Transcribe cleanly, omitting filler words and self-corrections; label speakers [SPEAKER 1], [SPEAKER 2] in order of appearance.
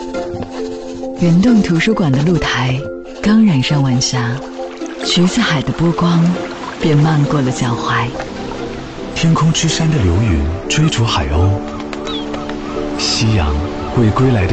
[SPEAKER 1] 圆洞图书馆的露台刚染上晚霞，橘子海的波光便漫过了脚踝。
[SPEAKER 2] 天空之山的流云追逐海鸥，夕阳为归来的